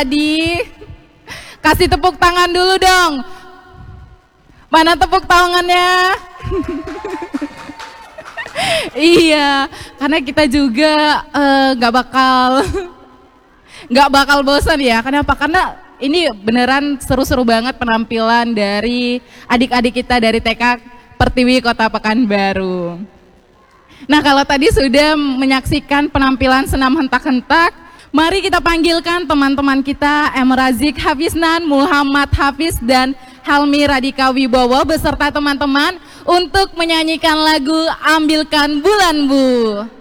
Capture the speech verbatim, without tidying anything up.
Tadi kasih tepuk tangan dulu dong. Mana tepuk tangannya? Iya, karena kita juga nggak uh, bakal nggak bakal bosan ya. Kenapa? Karena ini beneran seru-seru banget penampilan dari adik-adik kita dari T K Pertiwi Kota Pekanbaru. Nah, kalau tadi sudah menyaksikan penampilan senam hentak-hentak, mari kita panggilkan teman-teman kita M. Razik Hafiznan, Muhammad Hafiz, dan Helmi Radika Wibowo beserta teman-teman untuk menyanyikan lagu Ambilkan Bulan Bu.